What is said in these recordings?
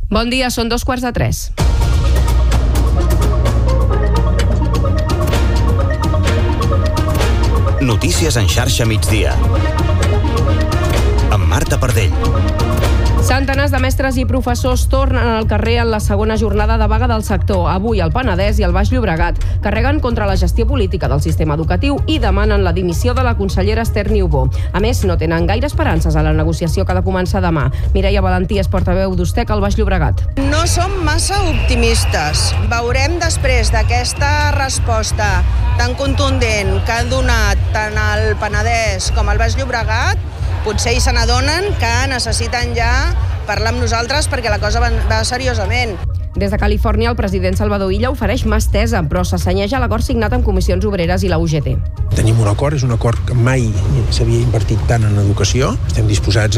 Bon dia, són 2:45. Notícies en xarxa migdia. Amb Marta Pardell. Centenars de mestres i professors tornen al carrer en la segona jornada de vaga del sector. Avui el Penedès i el Baix Llobregat carreguen contra la gestió política del sistema educatiu i demanen la dimissió de la consellera Esther Niubó. A més, no tenen gaire esperances a la negociació que ha de començar demà. Mireia Valentí és portaveu d'Ustec al Baix Llobregat. No som massa optimistes. Veurem després d'aquesta resposta tan contundent que han donat tant el Penedès com el Baix Llobregat, potser hi se n'adonen que necessiten ja parlar amb nosaltres perquè la cosa va seriosament. Des de Califòrnia, el president Salvador Illa ofereix mà estesa, però s'assenyeix a l'acord signat amb Comissions Obreres i la UGT. Tenim un acord, és un acord que mai s'havia invertit tant en educació. Estem disposats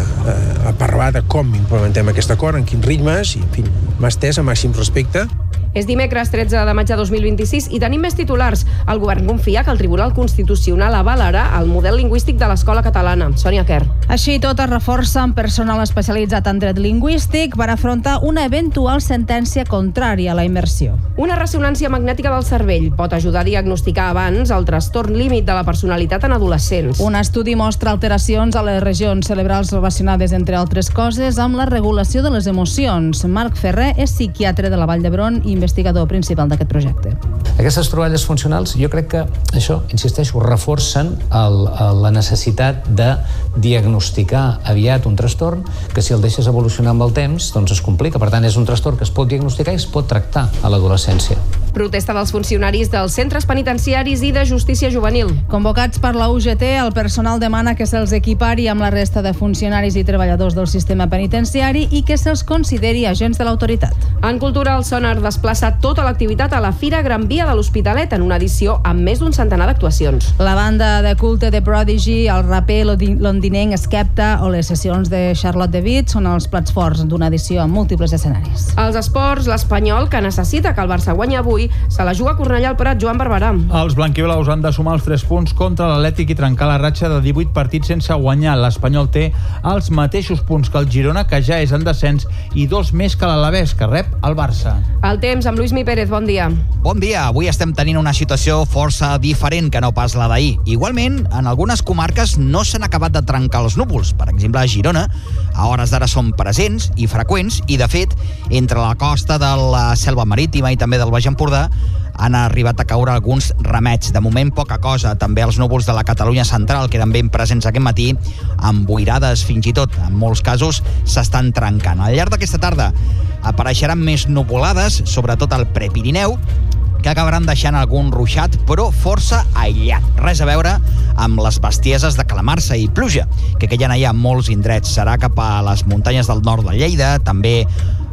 a parlar de com implementem aquest acord, en quins ritmes, i, en fi, mà estesa, màxim respecte. És dimecres 13 de maig de 2026 i tenim més titulars. El govern confia que el Tribunal Constitucional avalarà el model lingüístic de l'escola catalana. Sònia Quer. Així tot, es reforça amb personal especialitzat en dret lingüístic per afrontar una eventual sentència contrària a la immersió. Una ressonància magnètica del cervell pot ajudar a diagnosticar abans el trastorn límit de la personalitat en adolescents. Un estudi mostra alteracions a les regions cerebrals relacionades, entre altres coses, amb la regulació de les emocions. Marc Ferrer és psiquiatre de la Vall d'Hebron i investigador principal d'aquest projecte. Aquestes troballes funcionals, jo crec que això, insisteixo, reforcen la necessitat de diagnosticar aviat un trastorn que, si el deixes evolucionar amb el temps, doncs es complica. Per tant, és un trastorn que es pot diagnosticar i es pot tractar a l'adolescència. Protesta dels funcionaris dels centres penitenciaris i de justícia juvenil. Convocats per la UGT, el personal demana que se'ls equipari amb la resta de funcionaris i treballadors del sistema penitenciari i que se'ls consideri agents de l'autoritat. En cultura, el Sonar desplaça tota l'activitat a la Fira Gran Via de l'Hospitalet en una edició amb més d'un centenar d'actuacions. La banda de culte de Prodigy, el raper londinenc Skepta o les sessions de Charlotte de Witt són els plats forts d'una edició amb múltiples escenaris. Als esports, l'Espanyol, que necessita que el Barça guanyi avui, se la juga a Cornellà al Prat. Joan Barberà. Els blanquiblaus han de sumar els 3 punts contra l'Atlètic i trencar la ratxa de 18 partits sense guanyar. L'Espanyol té els mateixos punts que el Girona, que ja és en descens, i 2 més que l'Alavés, que rep el Barça. El temps amb Lluís Mi Pérez, bon dia. Bon dia, avui estem tenint una situació força diferent que no pas la d'ahir. Igualment, en algunes comarques no s'han acabat de trencar els núvols. Per exemple, a Girona, a hores d'ara són presents i freqüents i, de fet, entre la costa de la Selva Marítima i també del Baix Empordà han arribat a caure alguns ramets. De moment, poca cosa. També els núvols de la Catalunya central, que eren ben presents aquest matí, amb boirades fins i tot, en molts casos, s'estan trencant. Al llarg d'aquesta tarda apareixeran més nuvolades, sobretot al Prepirineu, que acabaran deixant algun ruixat, però força aïllat. Res a veure amb les bestieses de calamarsa i pluja que queien allà en molts indrets. Serà cap a les muntanyes del nord de Lleida, també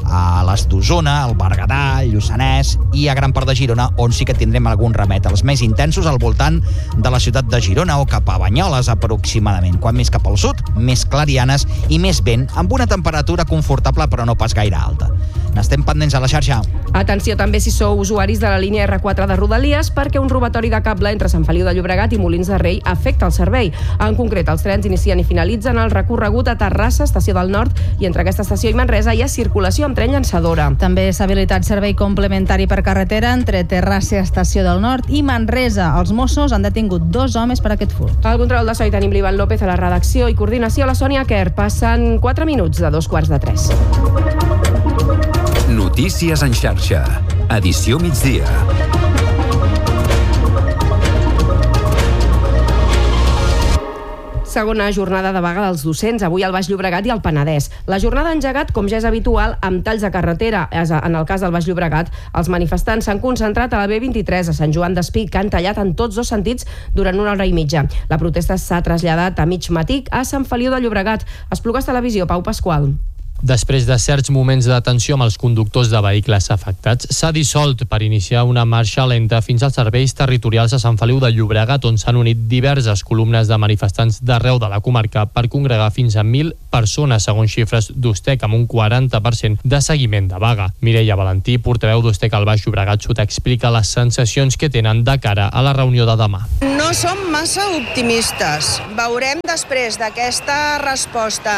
a les d'Osona, el Berguedà, el Lluçanès i a gran part de Girona, on sí que tindrem algun remet. Els més intensos al voltant de la ciutat de Girona o cap a Banyoles, aproximadament. Quan més cap al sud, més clarianes i més vent, amb una temperatura confortable però no pas gaire alta. N'estem pendents a la xarxa. Atenció també si sou usuaris de la línia R4 de Rodalies, perquè un robatori de cable entre Sant Feliu de Llobregat i Molins de Rei afecta el servei. En concret, els trens inicien i finalitzen el recorregut a Terrassa, estació del Nord, i entre aquesta estació i Manresa hi ha circulació amb tren llançadora. També s'ha habilitat servei complementari per carretera entre Terrassa, estació del Nord, i Manresa. Els Mossos han detingut 2 homes per aquest furt. Al control de so hi tenim l'Ivan López, a la redacció i coordinació la Sònia Quer. Passen 4 minuts de 2:45. Notícies en xarxa. Edició migdia. Segona jornada de vaga dels docents, avui al Baix Llobregat i al Penedès. La jornada ha engegat, com ja és habitual, amb talls de carretera. En el cas del Baix Llobregat, els manifestants s'han concentrat a la B23 a Sant Joan d'Espí, que han tallat en tots 2 sentits durant 1 hora i mitja. La protesta s'ha traslladat a mig matí a Sant Feliu de Llobregat. Esplugues Televisió, Pau Pasqual. Després de certs moments de tensió amb els conductors de vehicles afectats, s'ha dissolt per iniciar una marxa lenta fins als serveis territorials a Sant Feliu de Llobregat, on s'han unit diverses columnes de manifestants d'arreu de la comarca per congregar fins a 1.000 persones, segons xifres d'Ustec, amb un 40% de seguiment de vaga. Mireia Valentí, portaveu d'Ustec al Baix Llobregat Sud, explica les sensacions que tenen de cara a la reunió de demà. No som massa optimistes. Veurem després d'aquesta resposta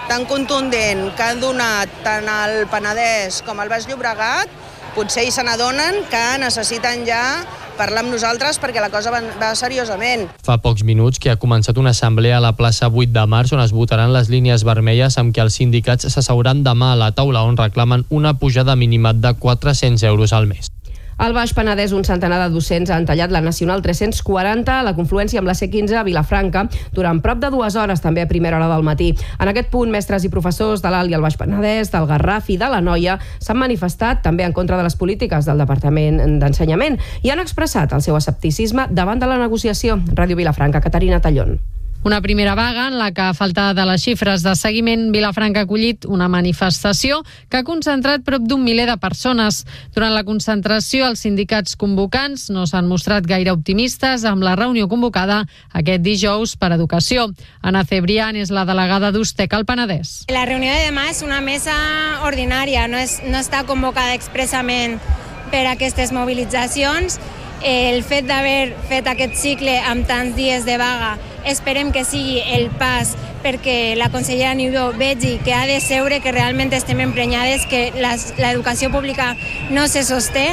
tan contundent que han donat tant el Penedès com el Baix Llobregat, potser ells se n'adonen que necessiten ja parlar amb nosaltres perquè la cosa va seriosament. Fa pocs minuts que ha començat una assemblea a la plaça 8 de març on es votaran les línies vermelles amb què els sindicats s'asseuran demà a la taula on reclamen una pujada mínima de 400 euros al mes. Al Baix Penedès, un centenar de docents han tallat la Nacional 340 a la confluència amb la C15 a Vilafranca durant prop de 2 hores, també a primera hora del matí. En aquest punt, mestres i professors de l'Alt i el Baix Penedès, del Garraf i de l'Anoia s'han manifestat també en contra de les polítiques del Departament d'Ensenyament i han expressat el seu escepticisme davant de la negociació. Ràdio Vilafranca, Caterina Tallón. Una primera vaga en la que, a falta de les xifres de seguiment, Vilafranca ha acollit una manifestació que ha concentrat prop d'1 miler de persones. Durant la concentració, els sindicats convocants no s'han mostrat gaire optimistes amb la reunió convocada aquest dijous per Educació. Ana Cebrián és la delegada d'Ustec al Penedès. La reunió de demà és una mesa ordinària, no està convocada expressament per aquestes mobilitzacions. El fet d'haver fet aquest cicle amb tants dies de vaga esperem que sigui el pas perquè la consellera Niubó vegi que ha de seure, que realment estem emprenyades, que l'educació pública no se sosté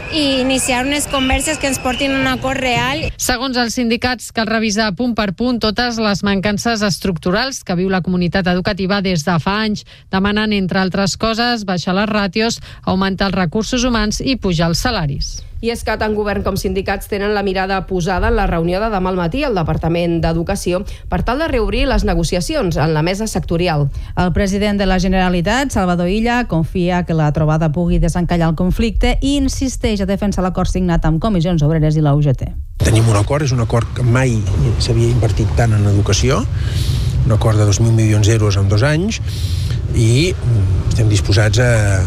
i iniciar unes converses que ens portin a un acord real. Segons els sindicats, cal revisar punt per punt totes les mancances estructurals que viu la comunitat educativa des de fa anys, demanant, entre altres coses, baixar les ràtios, augmentar els recursos humans i pujar els salaris. I és que tant govern com sindicats tenen la mirada posada en la reunió de demà al matí al Departament d'Educació per tal de reobrir les negociacions en la mesa sectorial. El president de la Generalitat, Salvador Illa, confia que la trobada pugui desencallar el conflicte i insisteix a defensar l'acord signat amb Comissions Obreres i la UGT. Tenim un acord, és un acord que mai s'havia invertit tant en educació, un acord de 2.000 milions d'euros en 2 anys, i estem disposats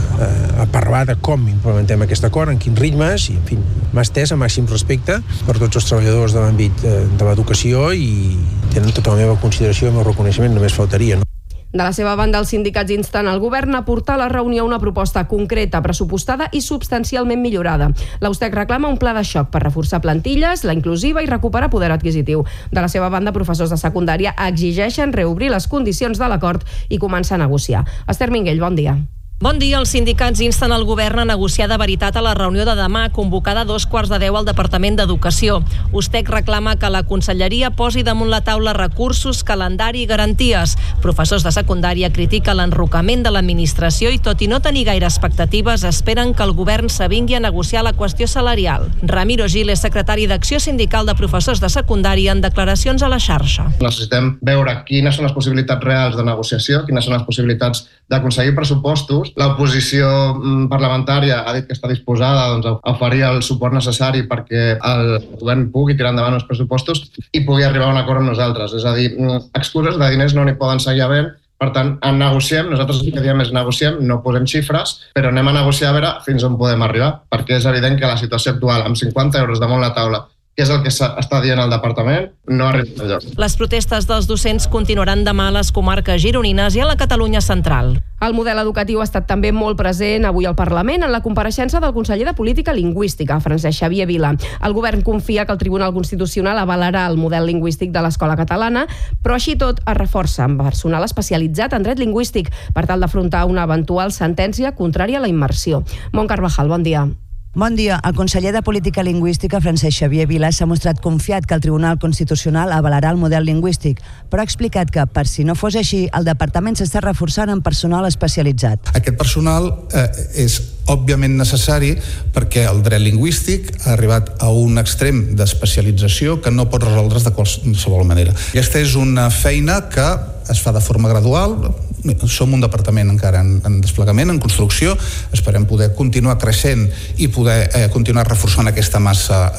a parlar de com implementem aquest acord, en quins ritmes, i en fi, m'ha estès a màxim respecte per tots els treballadors de l'àmbit de l'educació i tenen tota la meva consideració i el meu reconeixement, només faltaria, no? De la seva banda, els sindicats insten el govern a portar a la reunió una proposta concreta, pressupostada i substancialment millorada. L'Ustec reclama un pla de xoc per reforçar plantilles, la inclusiva i recuperar poder adquisitiu. De la seva banda, professors de secundària exigeixen reobrir les condicions de l'acord i començar a negociar. Esther Minguell, bon dia. Bon dia. Els sindicats insten el govern a negociar de veritat a la reunió de demà, convocada a 9:45 al Departament d'Educació. Ustec reclama que la Conselleria posi damunt la taula recursos, calendari i garanties. Professors de secundària critiquen l'enrocament de l'administració i, tot i no tenir gaire expectatives, esperen que el govern s'avingui a negociar la qüestió salarial. Ramiro Gil és secretari d'Acció Sindical de Professors de Secundària en declaracions a la xarxa. Necessitem veure quines són les possibilitats reals de negociació, quines són les possibilitats d'aconseguir pressupostos. L'oposició parlamentària ha dit que està disposada a oferir el suport necessari perquè el govern pugui tirar endavant els pressupostos i pugui arribar a un acord amb nosaltres. És a dir, excuses de diners no n'hi poden seguir havent. Per tant, negociem, nosaltres el que diem és negociem, no posem xifres, però anem a negociar a veure fins on podem arribar, perquè és evident que la situació actual, amb 50 euros damunt la taula, que és el que està dient el departament, no arriba enlloc. Les protestes dels docents continuaran demà a les comarques gironines i a la Catalunya central. El model educatiu ha estat també molt present avui al Parlament en la compareixença del conseller de Política Lingüística, Francesc Xavier Vila. El govern confia que el Tribunal Constitucional avalarà el model lingüístic de l'escola catalana, però així tot es reforça amb personal especialitzat en dret lingüístic per tal d'afrontar una eventual sentència contrària a la immersió. Mont Carvajal, bon dia. Bon dia. El conseller de Política Lingüística, Francesc Xavier Vila, s'ha mostrat confiat que el Tribunal Constitucional avalarà el model lingüístic, però ha explicat que, per si no fos així, el departament s'està reforçant amb personal especialitzat. Aquest personal és òbviament necessari perquè el dret lingüístic ha arribat a un extrem d'especialització que no pot resoldre's de qualsevol manera. Aquesta és una feina que es fa de forma gradual. Som un departament encara en desplegament, en construcció. Esperem poder continuar creixent i poder continuar reforçant aquesta massa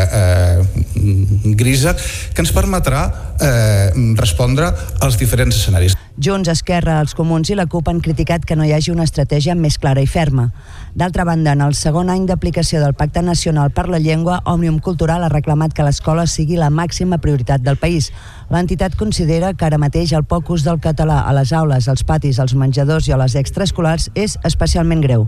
grisa que ens permetrà respondre als diferents escenaris. Junts, Esquerra, els Comuns i la CUP han criticat que no hi hagi una estratègia més clara i ferma. D'altra banda, en el segon any d'aplicació del Pacte Nacional per la Llengua, Òmnium Cultural ha reclamat que l'escola sigui la màxima prioritat del país. L'entitat considera que ara mateix el poc ús del català a les aules, als patis, als menjadors i a les extraescolars és especialment greu.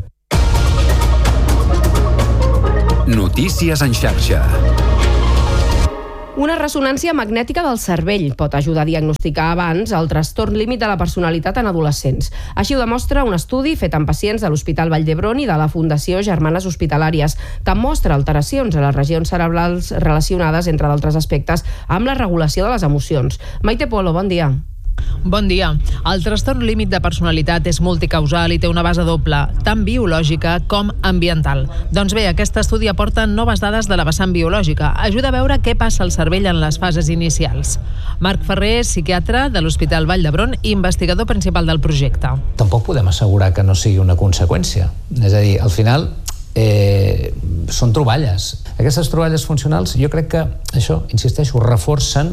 Notícies en xarxa. Una ressonància magnètica del cervell pot ajudar a diagnosticar abans el trastorn límit de la personalitat en adolescents. Així ho demostra un estudi fet amb pacients de l'Hospital Vall d'Hebron i de la Fundació Germanes Hospitalàries, que mostra alteracions a les regions cerebrals relacionades, entre d'altres aspectes, amb la regulació de les emocions. Maite Polo, bon dia. Bon dia. El trastorn límit de personalitat és multicausal i té una base doble, tant biològica com ambiental. Doncs bé, aquest estudi aporta noves dades de la vessant biològica. Ajuda a veure què passa al cervell en les fases inicials. Marc Ferrer és psiquiatre de l'Hospital Vall d'Hebron i investigador principal del projecte. Tampoc podem assegurar que no sigui una conseqüència. És a dir, al final són troballes. Aquestes troballes funcionals jo crec que, això, insisteixo, reforcen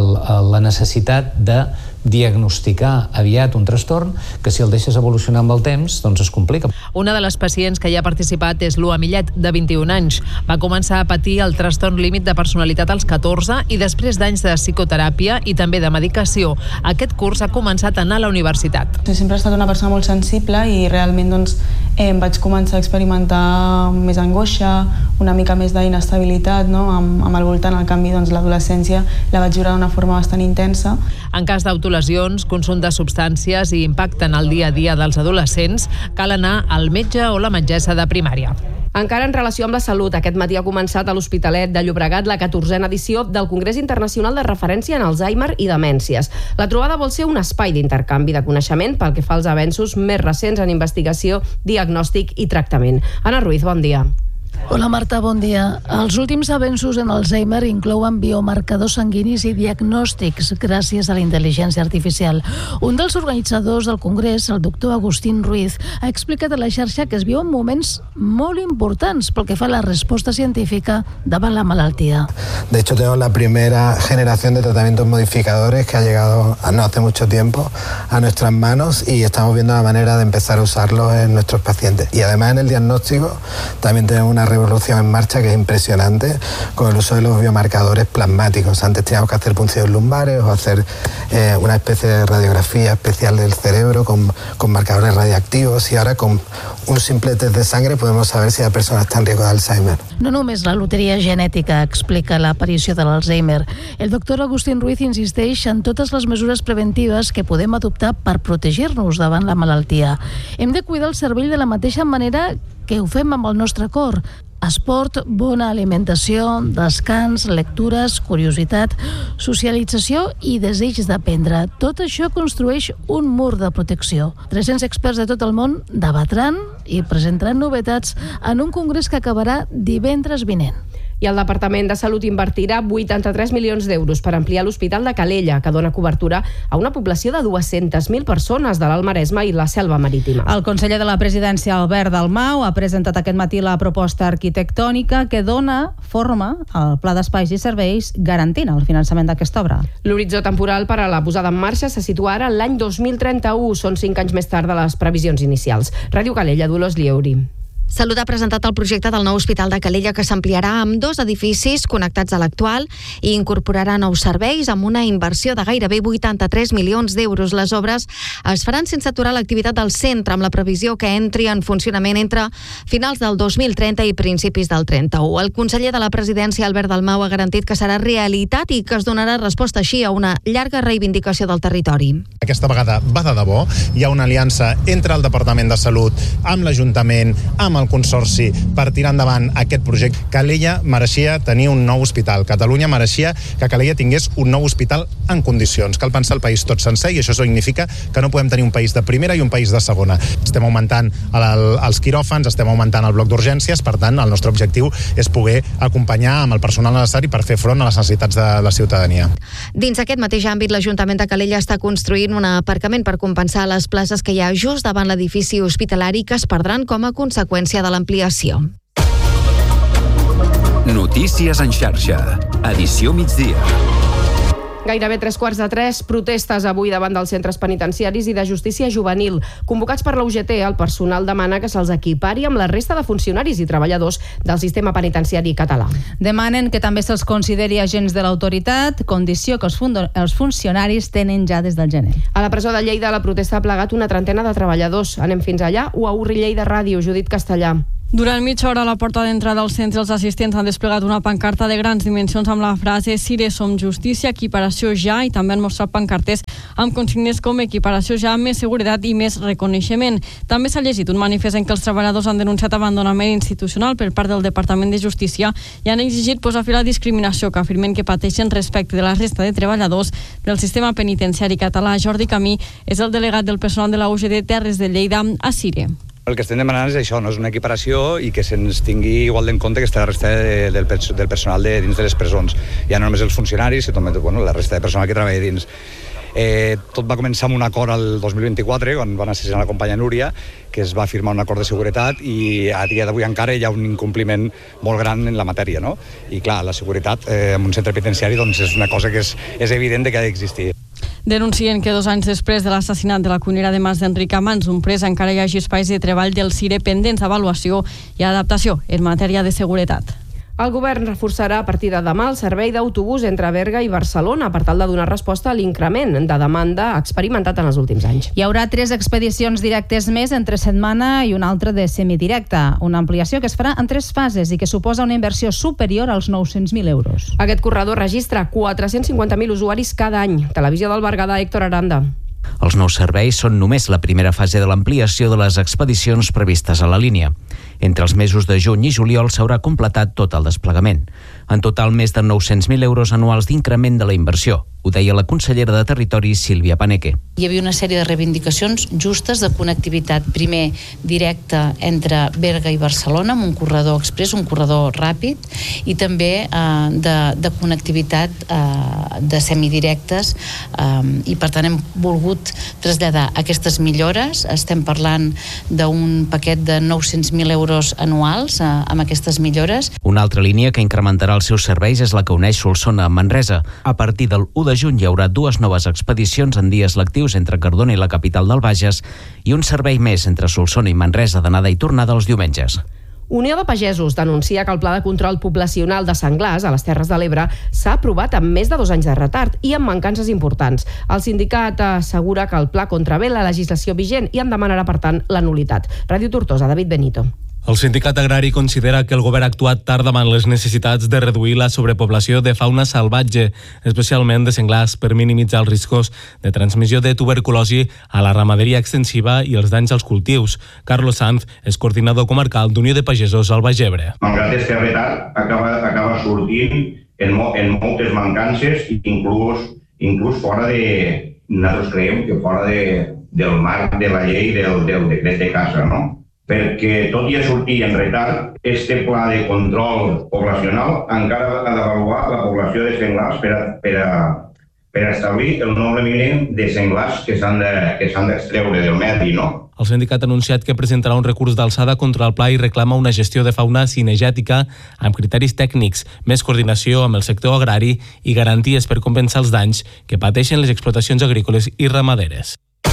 la necessitat de diagnosticar aviat un trastorn que si el deixes evolucionar amb el temps, doncs es complica. Una de les pacients que hi ha participat és Lua Millet, de 21 anys. Va començar a patir el trastorn límit de personalitat als 14 i després d'anys de psicoteràpia i també de medicació. Aquest curs ha començat a anar a la universitat. Sempre he estat una persona molt sensible i realment vaig començar a experimentar més angoixa, una mica més d'inestabilitat, no? Amb el voltant. Al canvi, l'adolescència la vaig viure d'una forma bastant intensa. En cas d'autolesions, consum de substàncies i impacte en el dia a dia dels adolescents, cal anar al metge o la metgessa de primària. Encara en relació amb la salut, aquest matí ha començat a l'Hospitalet de Llobregat la 14a edició del Congrés Internacional de Referència en Alzheimer i Demències. La trobada vol ser un espai d'intercanvi de coneixement pel que fa als avenços més recents en investigació, diagnòstic i tractament. Anna Ruiz, bon dia. Hola Marta, bon dia. Els últims avenços en Alzheimer inclouen biomarcadors sanguinis i diagnòstics gràcies a la intel·ligència artificial. Un dels organitzadors del Congrés, el doctor Agustín Ruiz, ha explicat a la xarxa que es viuen moments molt importants pel que fa a la resposta científica davant la malaltia. De hecho, tenemos la primera generación de tratamientos modificadores que ha llegado no hace mucho tiempo a nuestras manos y estamos viendo la manera de empezar a usarlos en nuestros pacientes. Y además en el diagnóstico también tenemos una revolución en marcha que es impresionante con el uso de los biomarcadores plasmáticos. Antes teníamos que hacer punciones lumbares o hacer una especie de radiografía especial del cerebro con marcadores radiactivos y ahora con un simple test de sangre podemos saber si la persona está en riesgo de Alzheimer. No només la loteria genètica explica l'aparició de l'Alzheimer. El doctor Agustín Ruiz insisteix en totes les mesures preventives que podem adoptar per protegir-nos davant la malaltia. Hem de cuidar el cervell de la mateixa manera que ho fem amb el nostre cor. Esport, bona alimentació, descans, lectures, curiositat, socialització i desig d'aprendre. Tot això construeix un mur de protecció. 300 experts de tot el món debatran i presentaran novetats en un congrés que acabarà divendres vinent. I el Departament de Salut invertirà 83 milions d'euros per ampliar l'Hospital de Calella, que dona cobertura a una població de 200.000 persones de l'Alt Maresme i la Selva Marítima. El conseller de la Presidència, Albert Dalmau, ha presentat aquest matí la proposta arquitectònica que dona forma al Pla d'Espais i Serveis garantint el finançament d'aquesta obra. L'horitzó temporal per a la posada en marxa se situa ara l'any 2031. Són 5 anys més tard de les previsions inicials. Ràdio Calella, Dolors Lieuri. Salut ha presentat el projecte del nou Hospital de Calella que s'ampliarà amb 2 edificis connectats a l'actual i incorporarà nous serveis amb una inversió de gairebé 83 milions d'euros. Les obres es faran sense aturar l'activitat del centre, amb la previsió que entri en funcionament entre finals del 2030 i principis del 31. El conseller de la Presidència, Albert Dalmau, ha garantit que serà realitat i que es donarà resposta així a una llarga reivindicació del territori. Aquesta vegada va de debò. Hi ha una aliança entre el Departament de Salut, amb l'Ajuntament, amb el Consorci per tirar endavant aquest projecte. Calella mereixia tenir un nou hospital. Catalunya mereixia que Calella tingués un nou hospital en condicions. Cal pensar el país tot sencer i això significa que no podem tenir un país de primera i un país de segona. Estem augmentant els quiròfans, estem augmentant el bloc d'urgències, per tant, el nostre objectiu és poder acompanyar amb el personal necessari per fer front a les necessitats de la ciutadania. Dins aquest mateix àmbit, l'Ajuntament de Calella està construint un aparcament per compensar les places que hi ha just davant l'edifici hospitalari que es perdran com a conseqüència de l'ampliació. Notícies en xarxa. Edició migdia. Gairebé 2:45, protestes avui davant dels centres penitenciaris i de justícia juvenil. Convocats per la UGT, el personal demana que se'ls equipari amb la resta de funcionaris i treballadors del sistema penitenciari català. Demanen que també se'ls consideri agents de l'autoritat, condició que els funcionaris tenen ja des del gener. A la presó de Lleida la protesta ha plegat una trentena de treballadors. Anem fins allà o a Urri Lleida Ràdio, Judit Castellà. Durant mitja hora a la porta d'entrada al centre els assistents han desplegat una pancarta de grans dimensions amb la frase "Cire som justícia, equiparació ja", i també han mostrat pancartes amb consignes com "Equiparació ja, més seguretat i més reconeixement". També s'ha llegit un manifest en què els treballadors han denunciat abandonament institucional per part del Departament de Justícia i han exigit posar fi a la discriminació que afirmen que pateixen respecte de la resta de treballadors del sistema penitenciari català. Jordi Camí és el delegat del personal de la UGT Terres de Lleida a Cire. El que estem demanant és això, no? És una equiparació i que se'ns tingui igual en compte que està la resta del personal dins de les presons. Ja no només els funcionaris, sinó també la resta de personal que treballa dins. Tot va començar amb un acord al 2024, quan van assassinar la companya Núria, que es va firmar un acord de seguretat i a dia d'avui encara hi ha un incompliment molt gran en la matèria, no? I clar, la seguretat en un centre penitenciari doncs, és una cosa que és evident que ha d'existir. Denuncien que 2 anys després de l'assassinat de la cuinera de Mas d'Enric Amans, un pres, encara hi hagi espais de treball del CIRE pendents d'avaluació i adaptació en matèria de seguretat. El govern reforçarà a partir de demà el servei d'autobús entre Berga i Barcelona per tal de donar resposta a l'increment de demanda experimentat en els últims anys. Hi haurà 3 expedicions directes més entre setmana i una altra de semidirecta, una ampliació que es farà en 3 fases i que suposa una inversió superior als 900.000 euros. Aquest corredor registra 450.000 usuaris cada any. Televisió del Berguedà, Héctor Aranda. Els nous serveis són només la primera fase de l'ampliació de les expedicions previstes a la línia. Entre els mesos de juny i juliol s'haurà completat tot el desplegament. En total, més de 900.000 euros anuals d'increment de la inversió. Ho deia la consellera de Territori, Sílvia Paneque. Hi havia una sèrie de reivindicacions justes de connectivitat, primer directa entre Berga i Barcelona, amb un corredor express, un corredor ràpid, i també de connectivitat de semidirectes, i per tant hem volgut traslladar aquestes millores. Estem parlant d'un paquet de 900.000 euros anuals amb aquestes millores. Una altra línia que incrementarà els seus serveis és la que uneix Solsona amb Manresa. A partir del 1 de juny hi haurà 2 noves expedicions en dies lectius entre Cardona i la capital del Bages i un servei més entre Solsona i Manresa d'anada i tornada els diumenges. Unió de Pagesos denuncia que el pla de control poblacional de senglars a les Terres de l'Ebre s'ha aprovat amb més de 2 anys de retard i amb mancances importants. El sindicat assegura que el pla contravé la legislació vigent i en demanarà, per tant, la nul·litat. Ràdio Tortosa, David Benito. El sindicat agrari considera que el govern ha actuat tard davant les necessitats de reduir la sobrepoblació de fauna salvatge, especialment de senglars, per minimitzar els riscos de transmissió de tuberculosi a la ramaderia extensiva i els danys als cultius. Carlos Sanz és coordinador comarcal d'Unió de Pagesos al Baix Ebre. Malgrat aquest retard, acaba sortint en moltes mancances, inclús fora de... Nosaltres creiem que fora del marc de la llei del decret de caça, no? Perquè tot i a sortir en retard, este pla de control poblacional encara ha d'avaluar la població de senglars per establir el nombre mínim de senglars que s'han d'extreure del medi, no? El sindicat ha anunciat que presentarà un recurs d'alçada contra el pla i reclama una gestió de fauna cinegètica amb criteris tècnics, més coordinació amb el sector agrari i garanties per compensar els danys que pateixen les explotacions agrícoles i ramaderes.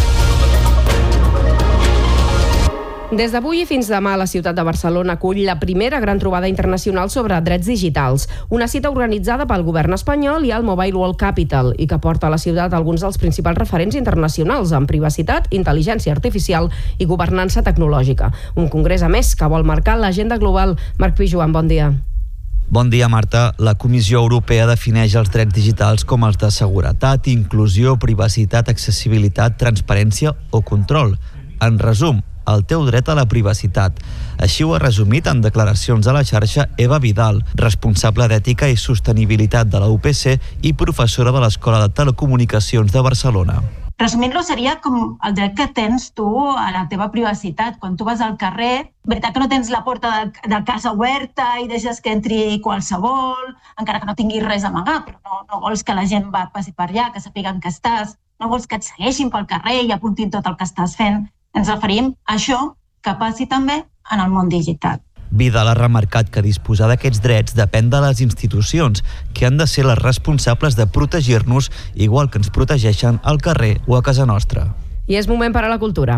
Des d'avui i fins demà, la ciutat de Barcelona acull la primera gran trobada internacional sobre drets digitals, una cita organitzada pel govern espanyol i el Mobile World Capital i que porta a la ciutat alguns dels principals referents internacionals en privacitat, intel·ligència artificial i governança tecnològica. Un congrés, a més, que vol marcar l'agenda global. Marc Pijuan, bon dia. Bon dia, Marta. La Comissió Europea defineix els drets digitals com els de seguretat, inclusió, privacitat, accessibilitat, transparència o control. En resum, el teu dret a la privacitat. Així ho ha resumit en declaracions a la xarxa Eva Vidal, responsable d'Ètica i Sostenibilitat de la UPC i professora de l'Escola de Telecomunicacions de Barcelona. Resumint-lo seria com el dret que tens tu a la teva privacitat. Quan tu vas al carrer, veritat que no tens la porta de casa oberta i deixes que entri qualsevol, encara que no tinguis res a amagar, però no vols que la gent passi per allà, que sàpiguen que estàs, no vols que et segueixin pel carrer i apuntin tot el que estàs fent. Ens referim a això que passi també en el món digital. Vidal ha remarcat que disposar d'aquests drets depèn de les institucions, que han de ser les responsables de protegir-nos igual que ens protegeixen al carrer o a casa nostra. I és moment per a la cultura.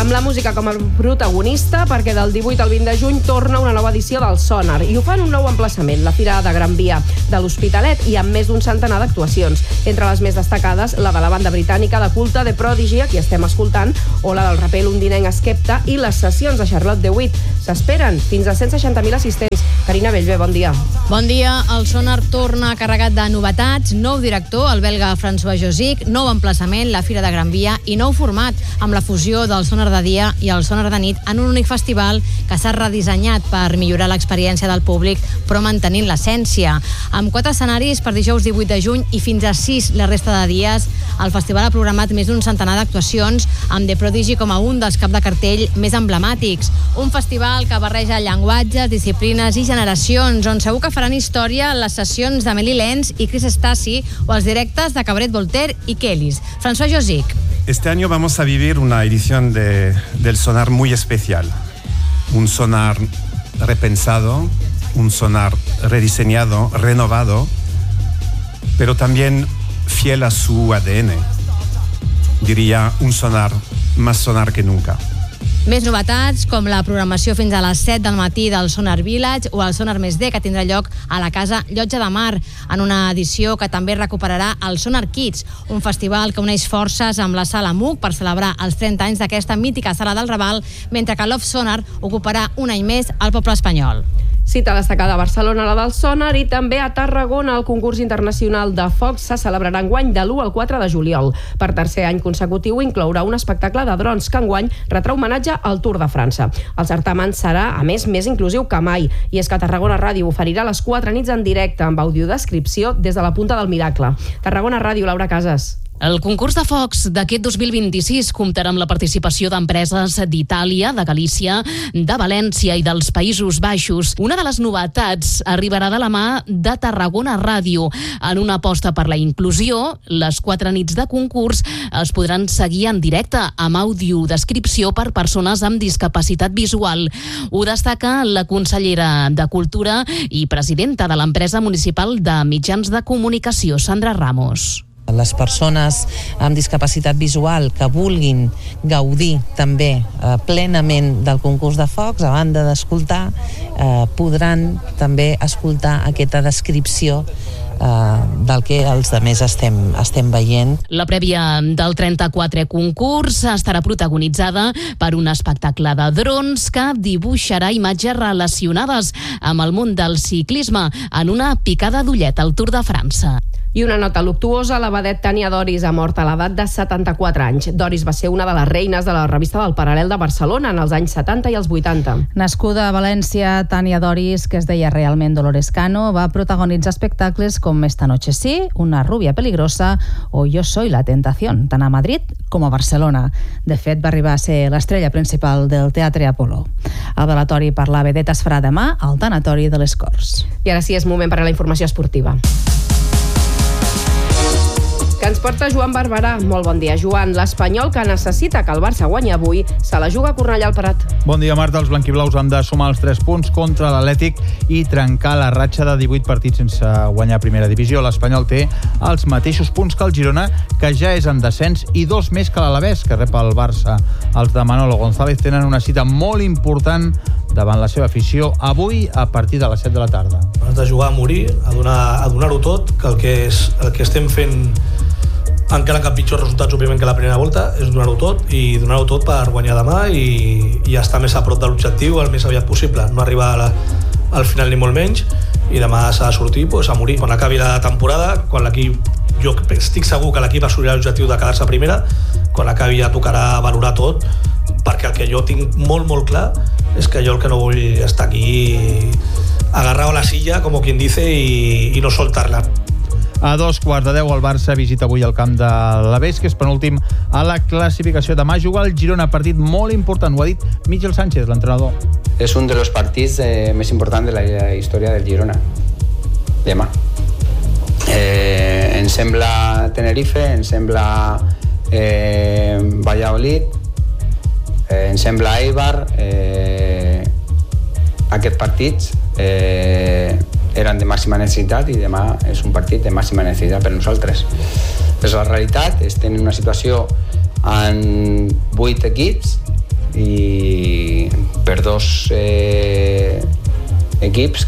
amb la música com a protagonista, perquè del 18 al 20 de juny torna una nova edició del Sonar, i ho fan un nou emplaçament, la Fira de Gran Via de l'Hospitalet, i amb més d'un centenar d'actuacions. Entre les més destacades, la de la banda britànica de culte The Prodigy, a qui estem escoltant, o la del raper londinenc Skepta, i les sessions de Charlotte DeWitt. S'esperen fins a 160.000 assistents. Carina Bellver, bon dia. Bon dia. El Sonar torna carregat de novetats, nou director, el belga François Josic, nou emplaçament, la Fira de Gran Via, i nou format, amb la fusió del Sonar de dia i el Sonar de nit en un únic festival que s'ha redissenyat per millorar l'experiència del públic, però mantenint l'essència. Amb 4 escenaris per dijous 18 de juny i fins a 6 la resta de dies, el festival ha programat més d'un centenar d'actuacions, amb The Prodigy com a un dels cap de cartell més emblemàtics. Un festival que barreja llenguatges, disciplines i generacions, on segur que faran història les sessions d'Amélie Lenz i Chris Stasi o els directes de Cabaret Voltaire i Kellys. François Josic. Este año vamos a vivir una edición del Sonar muy especial. Un Sonar repensado, un Sonar rediseñado, renovado, pero también fiel a su ADN. Diría un Sonar más Sonar que nunca. Més novetats, com la programació fins a les 7 del matí del Sonar Village o el Sonar Més D, que tindrà lloc a la Casa Llotja de Mar, en una edició que també recuperarà el Sonar Kids, un festival que uneix forces amb la Sala MUC per celebrar els 30 anys d'aquesta mítica sala del Raval, mentre que Love Sonar ocuparà un any més al poble espanyol. Cita destacada a Barcelona, la del Sonar, i també a Tarragona el concurs internacional de focs se celebrarà enguany de l'1 al 4 de juliol. Per tercer any consecutiu inclourà un espectacle de drons que enguany retrà homenatge al Tour de França. El certamen serà, a més inclusiu que mai, i és que Tarragona Ràdio oferirà les 4 nits en directe amb audiodescripció des de la Punta del Miracle. Tarragona Ràdio, Laura Casas. El concurs de focs d'aquest 2026 comptarà amb la participació d'empreses d'Itàlia, de Galícia, de València i dels Països Baixos. Una de les novetats arribarà de la mà de Tarragona Ràdio. En una aposta per la inclusió, les 4 nits de concurs es podran seguir en directe amb audiodescripció per persones amb discapacitat visual. Ho destaca la consellera de Cultura i presidenta de l'empresa municipal de mitjans de comunicació, Sandra Ramos. Les persones amb discapacitat visual que vulguin gaudir també plenament del concurs de focs, a banda d'escoltar, podran també escoltar aquesta descripció del que els altres estem veient. La prèvia del 34è concurs estarà protagonitzada per un espectacle de drons que dibuixarà imatges relacionades amb el món del ciclisme en una picada d'ullet al Tour de França. I una nota luctuosa, la vedet Tania Doris ha mort a l'edat de 74 anys. Doris va ser una de les reines de la revista del Paral·lel de Barcelona en els anys 70 i els 80. Nascuda a València, Tania Doris, que es deia realment Dolores Cano, va protagonitzar espectacles com Esta noche sí, Una rubia peligrosa o Yo soy la tentación, tant a Madrid com a Barcelona. De fet, va arribar a ser l'estrella principal del Teatre Apolo. El velatori per la vedeta es farà demà al Tanatori de les Corts. I ara sí, és moment per a la informació esportiva, que ens porta Joan Barberà. Molt bon dia, Joan. L'Espanyol, que necessita que el Barça guanyi avui, se la juga a Cornellà al Prat. Bon dia, Marta. Els blanquiblaus han de sumar els 3 punts contra l'Atlètic i trencar la ratxa de 18 partits sense guanyar primera divisió. L'Espanyol té els mateixos punts que el Girona, que ja és en descens, i 2 més que l'Alavés, que rep el Barça. Els de Manolo González tenen una cita molt important davant la seva afició avui a partir de les 7 de la tarda. Has de jugar a morir, a donar-ho tot, que el que estem fent encara que pitjors resultats òbviament que la primera volta és donar-ho tot per guanyar demà i estar més a prop de l'objectiu el més aviat possible, no arribar al final ni molt menys, i demà s'ha de sortir a morir. Quan acabi la temporada, quan l'equip, jo estic segur que l'equip assolirà l'objectiu de quedar-se a primera, quan acabi ja tocarà valorar tot, perquè el que jo tinc molt molt clar és que jo el que no vull estar aquí agarrado a la silla, como quien dice, y no soltarla. A 2:15 el Barça visita avui el camp de l'Alavés, que és penúltim a la classificació. Demà juga el Girona, partit molt important, ho ha dit Miquel Sánchez, l'entrenador. És un dels partits més importants de la història del Girona. Demà. Ens sembla Tenerife, ens sembla Valladolid, ens sembla Eibar. Aquests partits eren de màxima necessitat i demà és un partit de màxima necessitat per nosaltres. És la realitat, estem en una situació amb 8 equips i per dos equips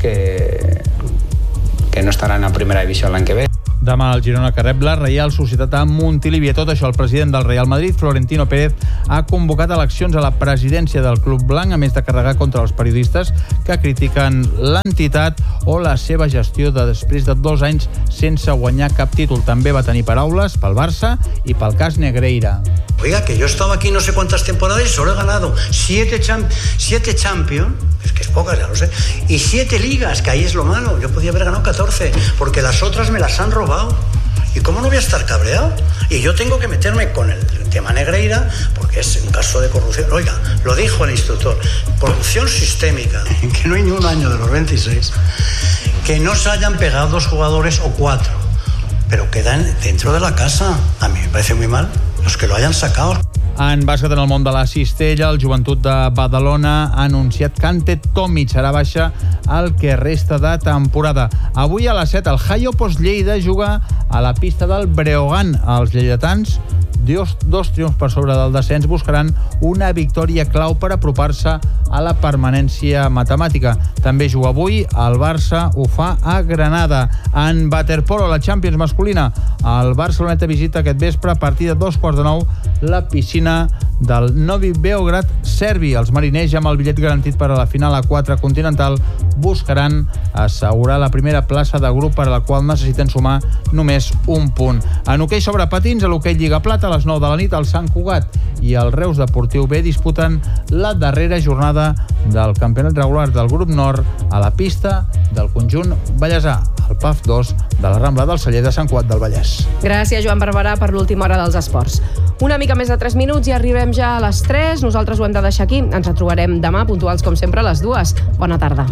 que no estaran a primera divisió l'any que ve. Demà el Girona que rep la Reial Societat a Montilivi. A tot això, el president del Real Madrid, Florentino Pérez, ha convocat eleccions a la presidència del club blanc, a més de carregar contra els periodistes que critiquen l'entitat o la seva gestió després de 2 anys sense guanyar cap títol. També va tenir paraules pel Barça i pel cas Negreira. Oiga, que yo he estado aquí no sé cuántas temporadas y solo he ganado 7 Champions, es que es pocas, ya lo sé, y 7 ligas, que ahí es lo malo. Yo podía haber ganado 14, porque las otras me las han robado. ¿Y cómo no voy a estar cabreado? Y yo tengo que meterme con el tema Negreira, porque es un caso de corrupción. Oiga, lo dijo el instructor, corrupción sistémica, que no hay ni un año de los 26, que no se hayan pegado 2 jugadores o 4, pero quedan dentro de la casa. A mí me parece muy mal los que lo hayan sacado. En bàsquet, en el món de la cistella, el Joventut de Badalona ha anunciat que Ante Tomic serà baixa el que resta de temporada. Avui a les 7 el Jai Opos Lleida juga a la pista del Breogán. Els lleidatans, 2 triomfs per sobre del descens, buscaran una victòria clau per apropar-se a la permanència matemàtica. També juga avui el Barça, ho fa a Granada. En waterpolo, la Champions masculina, el Barceloneta visita aquest vespre a partir de 8:45 la piscina del Novi Beograd serbi. Els mariners, ja amb el bitllet garantit per a la final A4 continental, buscaran assegurar la primera plaça de grup, per a la qual necessiten sumar només un punt. En hoquei sobre patins, a l'hoquei Lliga Plata, a les 9 de la nit, el Sant Cugat i el Reus Deportiu B disputen la darrera jornada del campionat regular del grup nord a la pista del conjunt vallesà, el PAF 2 de la Rambla del Celler de Sant Cugat del Vallès. Gràcies, Joan Barberà, per l'última hora dels esports. Una mica més de 3 minuts i arribem ja a les 3. Nosaltres ho hem de deixar aquí. Ens retrobarem demà, puntuals com sempre, a les 2. Bona tarda.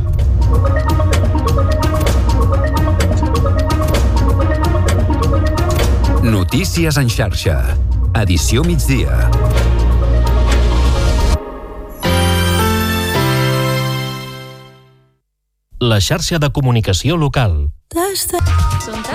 Notícies en xarxa. Edició migdia. La xarxa de comunicació local.